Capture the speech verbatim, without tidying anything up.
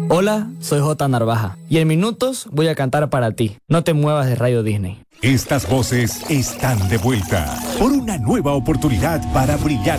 Hola, soy J. Narvaja y en minutos voy a cantar para ti. No te muevas de Radio Disney. Estas voces están de vuelta por una nueva oportunidad para brillar